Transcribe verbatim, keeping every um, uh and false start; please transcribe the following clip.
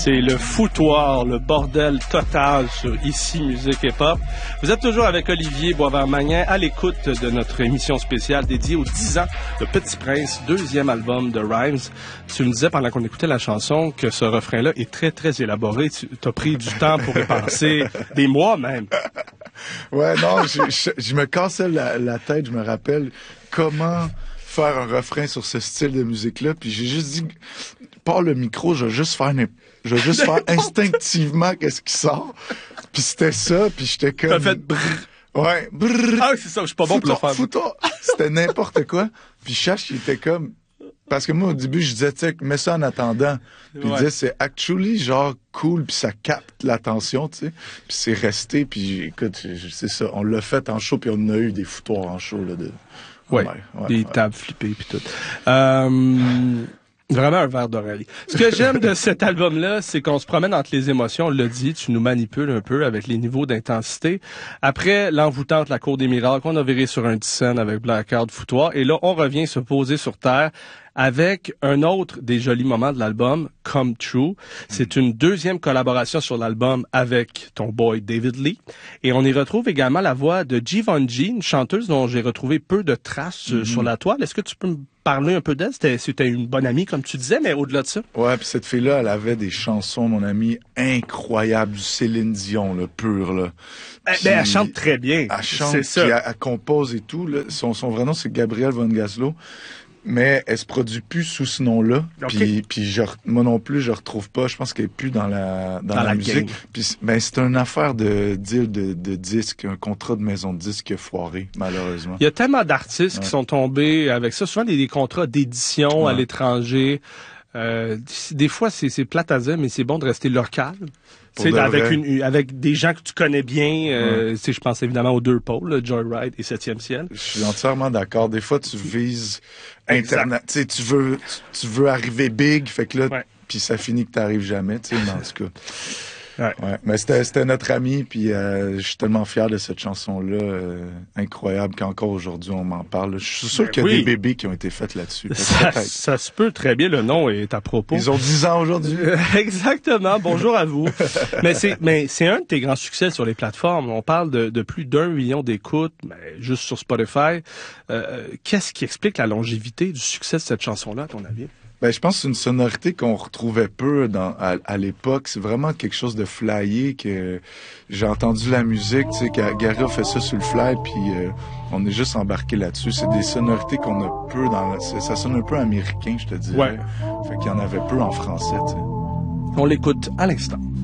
C'est le foutoir, le bordel total sur Ici Musique Hip Hop. Vous êtes toujours avec Olivier Boisvert-Magnin à l'écoute de notre émission spéciale dédiée aux dix ans de Petit Prince, deuxième album de Rhymes. Tu me disais pendant qu'on écoutait la chanson que ce refrain-là est très, très élaboré. Tu as pris du temps pour y penser, des mois même. Ouais, non, je, je, je me cassais la, la tête, je me rappelle comment faire un refrain sur ce style de musique-là, puis j'ai juste dit, par le micro, je vais juste faire, une, je vais juste faire instinctivement qu'est-ce qui sort, puis c'était ça, puis j'étais comme... T'as fait brrr. Ouais, brrr. Ah oui, c'est ça, je suis pas bon pour le faire. Fous-toi, c'était n'importe quoi, puis Chash, il était comme... Parce que moi, au début, je disais, tu sais, mets ça en attendant. Puis ouais. Il disait, c'est actually genre cool, puis ça capte l'attention, tu sais. Puis c'est resté, puis écoute, c'est ça, on l'a fait en show, puis on a eu des foutoirs en show, là, de... Ouais, ouais, ouais des ouais. tables flippées, puis tout. Euh... Vraiment un verre d'oreille. Ce que j'aime de cet album-là, c'est qu'on se promène entre les émotions. On l'a dit, tu nous manipules un peu avec les niveaux d'intensité. Après l'envoûtante La Cour des Miracles, on a viré sur un dix-scène avec Blackheart Foutoir. Et là, on revient se poser sur terre avec un autre des jolis moments de l'album, Come True. C'est une deuxième collaboration sur l'album avec ton boy David Lee. Et on y retrouve également la voix de Givenchy, une chanteuse dont j'ai retrouvé peu de traces mm-hmm. sur la toile. Est-ce que tu peux me parler un peu d'elle? C'était, c'était une bonne amie, comme tu disais, mais au-delà de ça. Ouais, puis cette fille-là, elle avait des chansons, mon ami, incroyables, du Céline Dion, là, pur, là. Puis, ben, elle chante très bien. Elle chante, c'est ça. Puis elle, elle compose et tout, là. Son, son vrai nom, c'est Gabrielle Von Gaslo. Mais elle se produit plus sous ce nom-là. Okay. Puis, puis je, moi non plus, je retrouve pas. Je pense qu'elle est plus dans la dans, dans la, la musique. Puis ben c'est une affaire de deal de, de disque, un contrat de maison de disque foiré, malheureusement. Il y a tellement d'artistes ouais. qui sont tombés avec ça. Souvent des, des contrats d'édition ouais. à l'étranger. Euh, des fois, c'est, c'est plate à dire, mais c'est bon de rester local. C'est avec une avec des gens que tu connais bien. Euh, ouais. Je pense évidemment aux deux pôles, Joyride et Septième Ciel. Je suis entièrement d'accord. Des fois, tu vises internet. Tu sais, tu veux tu, tu veux arriver big, fait que là, ouais. puis ça finit que t'arrives jamais. Tu sais, mais en tout cas. Ouais. ouais. Mais c'était, c'était notre ami, puis euh, je suis tellement fier de cette chanson-là, euh, incroyable, qu'encore aujourd'hui on m'en parle. Je suis sûr ben qu'il y a oui. des bébés qui ont été faits là-dessus. Ça, ça se peut très bien, le nom est à propos. Ils ont dix ans aujourd'hui. Exactement, bonjour à vous. mais c'est mais c'est un de tes grands succès sur les plateformes. On parle de, de plus d'un million d'écoutes, mais juste sur Spotify. Euh, qu'est-ce qui explique la longévité du succès de cette chanson-là, à ton avis? Ben, je pense que c'est une sonorité qu'on retrouvait peu dans, à, à l'époque. C'est vraiment quelque chose de flyé que j'ai entendu la musique, tu sais, Gary a fait ça sur le fly, puis euh, on est juste embarqué là-dessus. C'est des sonorités qu'on a peu dans la, ça sonne un peu américain, je te dirais. Ouais. Fait qu'il y en avait peu en français, tu sais. On l'écoute à l'instant.